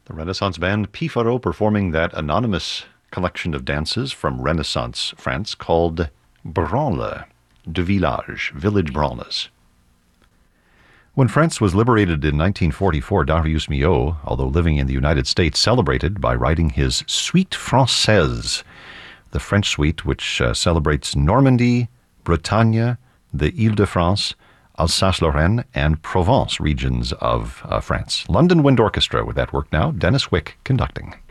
The Renaissance band Pifaro performing that anonymous collection of dances from Renaissance France called Branle de Village, Village Branles. When France was liberated in 1944, Darius Milhaud, although living in the United States, celebrated by writing his Suite Française, the French suite which celebrates Normandy, Bretagne, the Ile-de-France, Alsace-Lorraine, and Provence regions of France. London Wind Orchestra with that work now, Dennis Wick conducting.